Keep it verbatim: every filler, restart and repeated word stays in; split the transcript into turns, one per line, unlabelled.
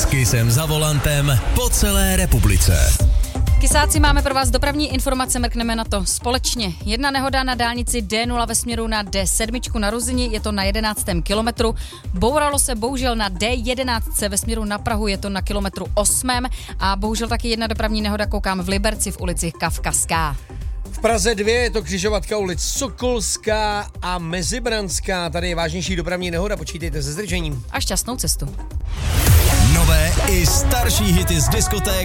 Kysem za volantem po celé republice.
Kysáci, máme pro vás dopravní informace, mrkneme na to společně. Jedna nehoda na dálnici D nula ve směru na D sedm na Ruzini, je to na jedenáctém kilometru. Bouralo se bohužel na D jedenáct ve směru na Prahu, je to na kilometru osmém. A bohužel taky jedna dopravní nehoda, koukám v Liberci v ulici Kavkazská.
V Praze dvě je to křižovatka ulic Sokolská a Mezibranská. Tady je vážnější dopravní nehoda, počítejte se zdržením.
A šťastnou cestu.
Nové i starší hity z diskoték